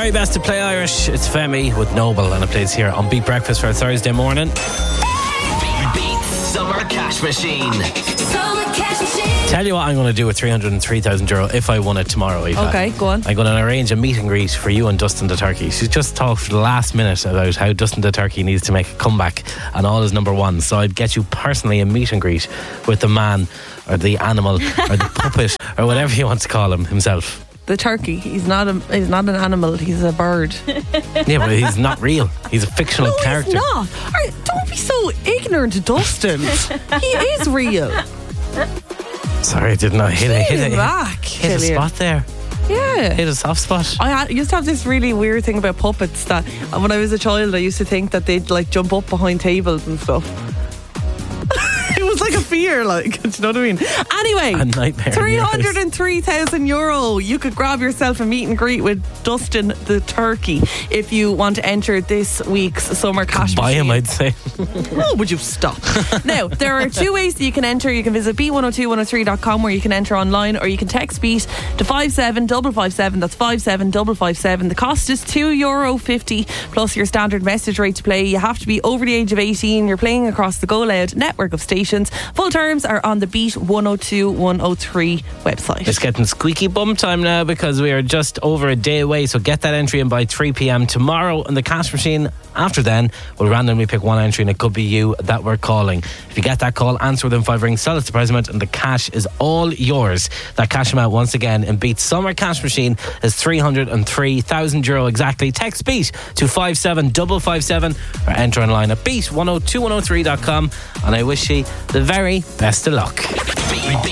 very best to play Irish. It's Femi with Noble, and it plays here on Beat Breakfast for a Thursday morning. Beat Summer Cash Machine. Tell you what I'm going to do with €303,000 if I won it tomorrow, Aoife. Okay, go on. I'm going to arrange a meet and greet for you and Dustin the Turkey. She's just talked for the last minute about how Dustin the Turkey needs to make a comeback and all is number one. So I'd get you personally a meet and greet with the man or the animal or the puppet or whatever you want to call him himself. The turkey. He's not an animal. He's a bird. Yeah, but he's not real. He's a fictional character. He's not. Don't be so ignorant, Dustin. He is real. Sorry, I didn't know. Hit a spot there. Yeah. Hit a soft spot. I used to have this really weird thing about puppets that when I was a child I used to think that they'd like jump up behind tables and stuff. It was like a fear, like, do you know what I mean? Anyway, A nightmare. €303,000. You could grab yourself a meet and greet with Dustin the Turkey if you want to enter this week's Summer Cash Buy Machine. him, I'd say. Oh, would you stop? Now, there are two ways that you can enter. You can visit beat102103.com where you can enter online, or you can text Beat to 57557. That's 57557. The cost is €2.50 plus your standard message rate to play. You have to be over the age of 18. You're playing across the Go Loud network of stations. Full terms are on the Beat 102 103 website. It's getting squeaky bum time now because we are just over a day away. So get that entry in by 3 p.m. tomorrow. And the cash machine after then will randomly pick one entry, and it could be you that we're calling. If you get that call, answer within 5 rings, sell it to Prize Amount, and the cash is all yours. That cash amount once again in Beat's Summer Cash Machine is €303,000 exactly. Text Beat to 57557 or enter online at beat102103.com, and I wish you the very best of luck.